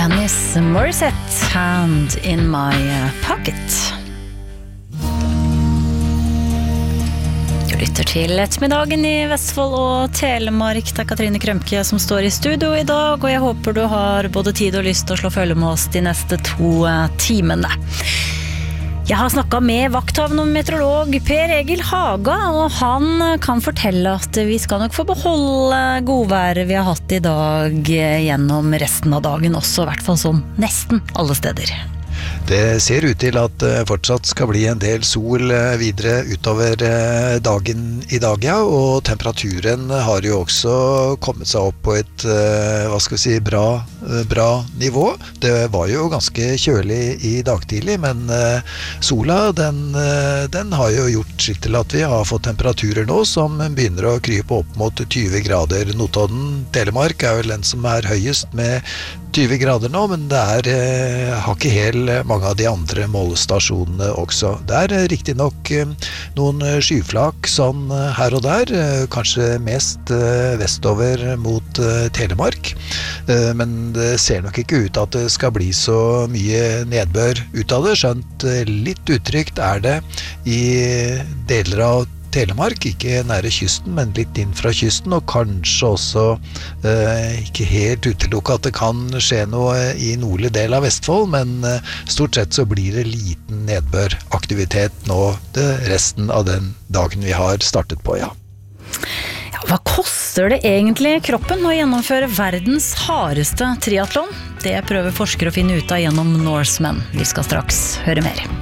Alanis Morissette, Hand in my pocket. Du lytter til ettermiddagen i Vestfold og Telemark. Det Katrine Krømke som står i studio i dag, og jeg håper du har både tid og lyst til å slå følge med oss de neste 2 timene. Jeg har snakket med vakthavende meteorolog Per Egil Haga, og han kan fortelle at vi skal nok få beholde godværet vi har hatt i dag gjennom resten av dagen også, I hvert fall sånn nesten alle steder. Det ser ut til at det fortsatt skal bli en del sol videre utover dagen i dag, ja, og temperaturen har jo også kommet seg opp på et, bra nivå. Det var jo ganske kjølig i dag tidlig, men sola, den har jo gjort sitt til at vi har fått temperaturer nå som begynner å krype opp mot 20 grader. Notodden, Telemark vel den som høyest med 20 grader nå, men det har ikke helt mange av de andre målestasjonene også. Det riktig nok noen skyflak sånn her og der, kanskje mest vestover mot Telemark, men det ser nok ikke ut at det skal bli så mye nedbør ut av det, skjønt litt utrygt det I deler av Telemark, ikke nære kysten, men litt inn fra kysten, og kanskje også ikke helt utelukket at det kan skje noe I nordlig del av Vestfold, men stort sett så blir det liten nedbøraktivitet nå resten av den dagen vi har startet på, ja. Hva koster det egentlig kroppen å gjennomføre verdens hardeste triathlon? Det prøver forskere å finne ut av gjennom Norseman. Vi skal straks høre mer.